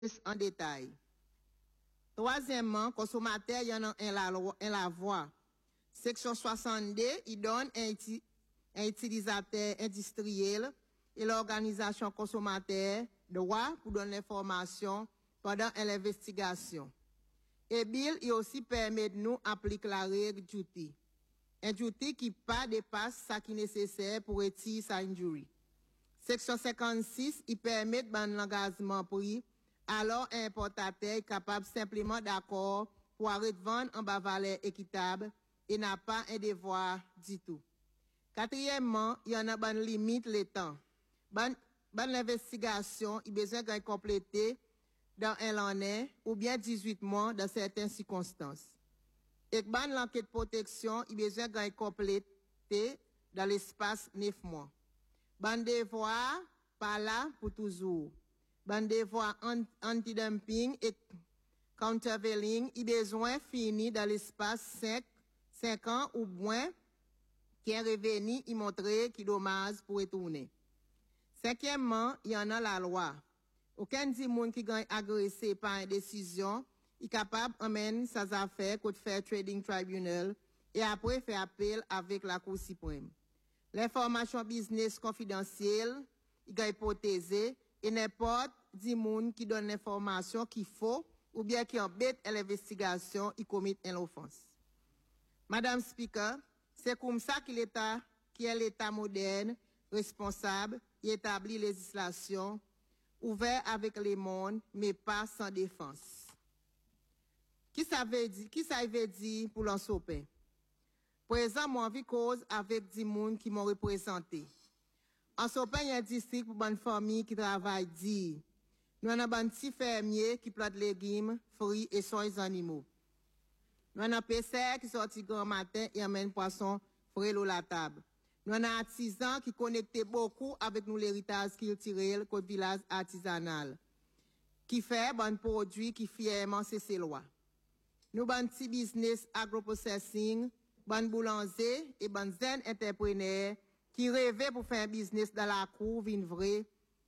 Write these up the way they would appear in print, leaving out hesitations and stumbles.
en détail. Troisièmement, consommateur, il y en a un la voix. Section 62, il donne un utilisateur industriel et l'organisation consommateur droit pour donner l'information pendant l'investigation. Et Bill, il aussi permet de nous appliquer la règle duty. Un duty qui pas dépasse ce qui est nécessaire pour retirer sa injury. Section 56, il permet de l'engagement pris, alors un importateur est capable simplement d'accord pour arrêter de vendre en bas valeur équitable et n'a pas un devoir du tout. Quatrièmement, il y en a une limite le temps. Bonne investigation, il a besoin d'être complété dans un l'année ou bien 18 mois dans certaines circonstances. Et bonne l'enquête de protection, il a besoin d'être complété dans l'espace 9 mois. Bon devoir, pas là pour toujours. Bon devoir anti-dumping et countervailing, il a besoin fini dans l'espace 5 ans ou moins qui est revenu, il montre qu'il dommage pour retourner. Cinquièmement, il y en a la loi. Aucun dit monde qui gagne agressé par une décision est capable d'emmener ses affaires au Fair Trading Tribunal et après faire appel avec la Cour suprême. L'information business confidentielle, il gagne hypothèse et n'importe dit monde qui donne l'information qu'il faut ou bien qui embête à l'investigation, il commet une offense. Madame Speaker, c'est comme ça que l'État, qui est l'État moderne, responsable, il établit législation, ouvert avec les mondes, mais pas sans défense. Qui ça veut dire pour l'ensopin? Présent, moi, vie cause avec 10 personnes qui m'ont représenté. En sopin, il y a un district pour bonne famille qui travaille dit. Nous avons un petit fermier qui plante légumes, fruits et soins animaux. Nous avons un PC qui sortit grand matin et amène poisson frais à la table. Nous avons un artisan qui connecte beaucoup avec nous l'héritage culturel côté village artisanal, qui fait bon produit qui fièrement c'est ses lois. Nous avons un petit business agro-processing, bon boulanger et bon zen entrepreneur qui rêvait pour faire un business dans la cour, une vraie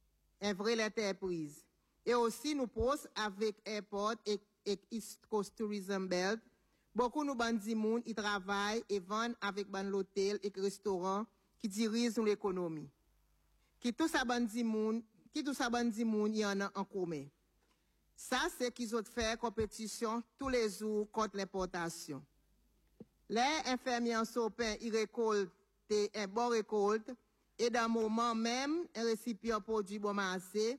entreprise. Et aussi nous pose avec Airport et East Coast Tourism Belt. Beaucoup nous bandits moun, ils travaillent et vendent avec ban l'hôtel et restaurant qui dirigent l'économie. Qui tout ça bandits moun, il y en a en commun. Ça, c'est qu'ils ont fait compétition tous les jours contre l'importation. Les infirmiers en sopin, ils récoltent un bon récolte et dans le moment même, un récipient produit bon marché.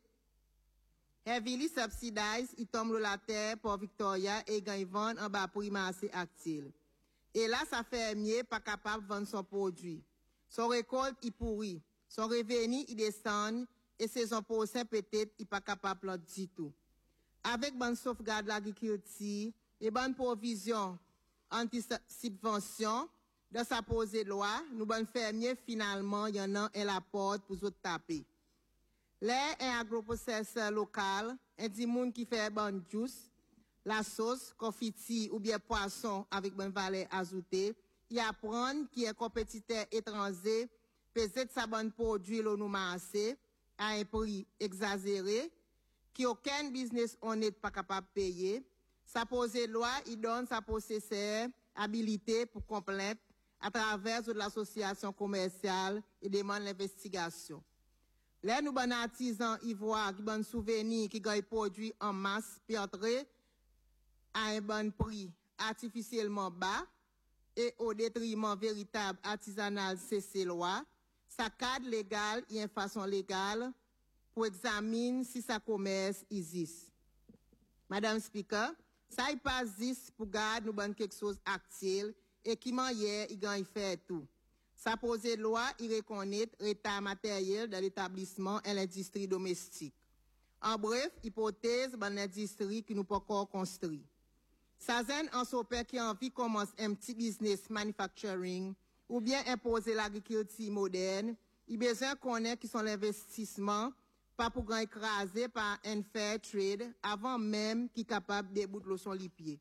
Heavily subsidized, il tombe la terre pour Victoria et gagne vendre en bas prix marché actuel. Et là, ça fait mieux pas capable de vendre son produit. Son récolte, il pourrit. Son revenu, il descend et saison prochaine, peut-être, il pas capable de du tout. Avec bonne sauvegarde de l'agriculture et bonne provision anti-subvention, dans sa posée de loi, nous bonnes fermiers, finalement, il y en a un la porte pour autres taper. Là, un agroprocesseur local, un petit monde qui fait bon juice, la sauce, confiti ou bien poisson avec bonne valeur ajoutée, il apprend qui est compétiteur étranger, peut-être sa bonne produit l'on nous marché à un prix exagéré, qui aucun business honnête pas capable de payer. Sa posée loi, il donne sa possesseur habilité pour complète à travers de l'association commerciale et demande l'investigation. Là, nous, bon artisans ivoires, qui bon souvenirs, qui gagnent produits en masse, puis entrer à un bon prix artificiellement bas et au détriment véritable artisanal CC loi, sa cadre légal et une façon légale pour examiner si sa commerce existe. Madame Speaker, ça y passe 10 pour garder nous bon quelque chose actuel et qui hier, il gagne faire tout. Sa posée de loi, il reconnaît l'état matériel de l'établissement et l'industrie domestique. En bref, hypothèse dans l'industrie qui nous peut encore construire. Sa zen en sopé qui a envie commence un petit business manufacturing ou bien imposer l'agriculture moderne, il besoin connaître qui sont l'investissement, pas pour grand écraser par un fair trade avant même qu'il capable de débouter son lipier.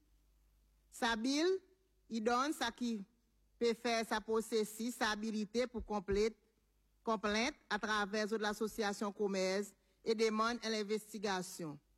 Sa bill, il donne ça qui peut faire sa possession, sa habilité pour complainte à travers de l'association commerce et demande à l'investigation.